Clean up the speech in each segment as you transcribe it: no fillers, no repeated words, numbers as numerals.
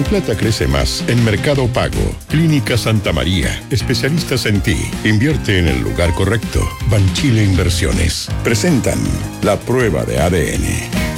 plata crece más en Mercado Pago. Clínica Santa María, especialistas en ti. Invierte en el lugar correcto. Banchile Inversiones. Presentan la prueba de ADN.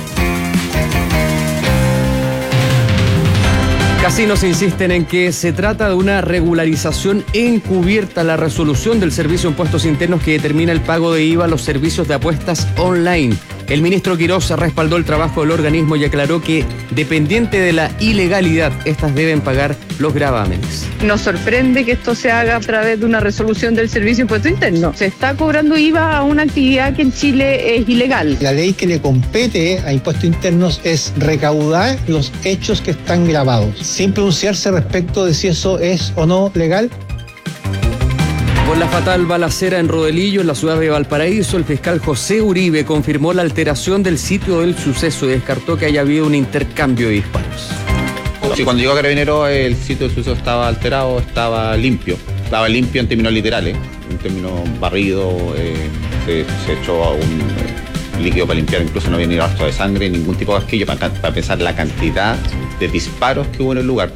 Casinos insisten en que se trata de una regularización encubierta. La resolución del Servicio de Impuestos Internos que determina el pago de IVA a los servicios de apuestas online. El ministro Quirós respaldó el trabajo del organismo y aclaró que, dependiente de la ilegalidad, estas deben pagar los gravámenes. Nos sorprende que esto se haga a través de una resolución del Servicio de Impuestos Internos. Se está cobrando IVA a una actividad que en Chile es ilegal. La ley que le compete a Impuestos Internos es recaudar los hechos que están grabados, sin pronunciarse respecto de si eso es o no legal. Por la fatal balacera en Rodelillo, en la ciudad de Valparaíso, el fiscal José Uribe confirmó la alteración del sitio del suceso y descartó que haya habido un intercambio de disparos. Sí, cuando llegó a Carabineros, el sitio del suceso estaba alterado, estaba limpio. Estaba limpio en términos literales, en términos barrido, se echó un líquido para limpiar, incluso no había ni rastro de sangre, ningún tipo de asquillo, para pensar la cantidad de disparos que hubo en el lugar.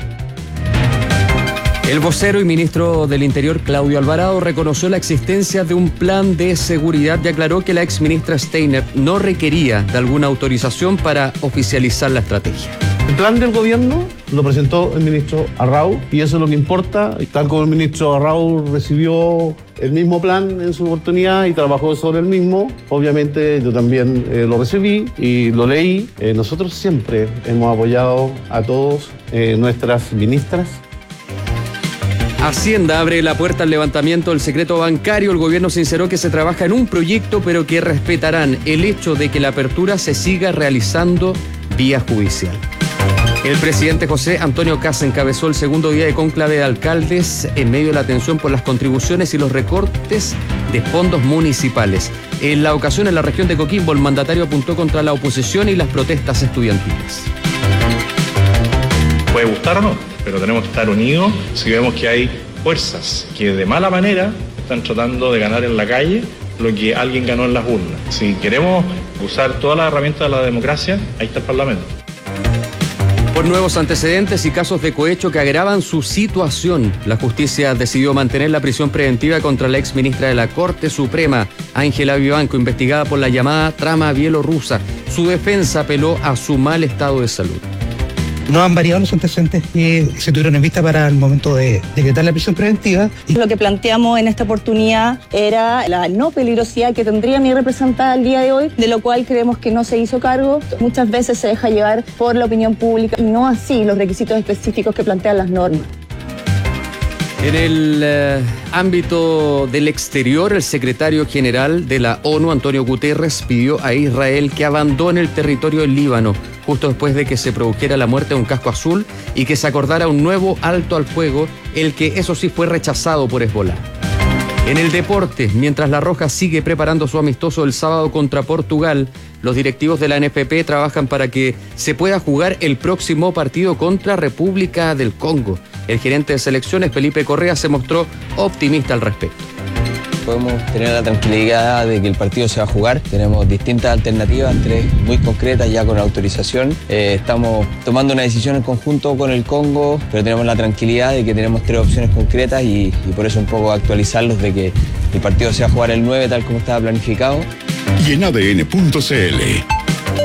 El vocero y ministro del Interior, Claudio Alvarado, reconoció la existencia de un plan de seguridad y aclaró que la exministra Steiner no requería de alguna autorización para oficializar la estrategia. El plan del gobierno lo presentó el ministro Arrau y eso es lo que importa. Tal como el ministro Arrau recibió el mismo plan en su oportunidad y trabajó sobre el mismo, obviamente yo también lo recibí y lo leí. Nosotros siempre hemos apoyado a todos nuestras ministras. Hacienda abre la puerta al levantamiento del secreto bancario. El gobierno sinceró que se trabaja en un proyecto, pero que respetarán el hecho de que la apertura se siga realizando vía judicial. El presidente José Antonio Kast encabezó el segundo día de cónclave de alcaldes en medio de la tensión por las contribuciones y los recortes de fondos municipales. En la ocasión, en la región de Coquimbo, el mandatario apuntó contra la oposición y las protestas estudiantiles. Puede gustar o no, pero tenemos que estar unidos si vemos que hay fuerzas que de mala manera están tratando de ganar en la calle lo que alguien ganó en las urnas. Si queremos usar todas las herramientas de la democracia, ahí está el Parlamento. Por nuevos antecedentes y casos de cohecho que agravan su situación, la justicia decidió mantener la prisión preventiva contra la exministra de la Corte Suprema, Ángela Vivanco, investigada por la llamada trama bielorrusa. Su defensa apeló a su mal estado de salud. No han variado los antecedentes que se tuvieron en vista para el momento de decretar la prisión preventiva. Lo que planteamos en esta oportunidad era la no peligrosidad que tendría mi representada el día de hoy, de lo cual creemos que no se hizo cargo. Muchas veces se deja llevar por la opinión pública y no así los requisitos específicos que plantean las normas. En el ámbito del exterior, el secretario general de la ONU, Antonio Guterres, pidió a Israel que abandone el territorio del Líbano, justo después de que se produjera la muerte de un casco azul y que se acordara un nuevo alto al fuego, el que eso sí fue rechazado por Hezbolá. En el deporte, mientras La Roja sigue preparando su amistoso el sábado contra Portugal, los directivos de la NFP trabajan para que se pueda jugar el próximo partido contra República del Congo. El gerente de selecciones, Felipe Correa, se mostró optimista al respecto. Podemos tener la tranquilidad de que el partido se va a jugar. Tenemos distintas alternativas, 3 muy concretas ya con autorización. Estamos tomando una decisión en conjunto con el Congo, pero tenemos la tranquilidad de que tenemos 3 opciones concretas y por eso un poco actualizarlos de que el partido se va a jugar el 9 tal como estaba planificado. Y en ADN.cl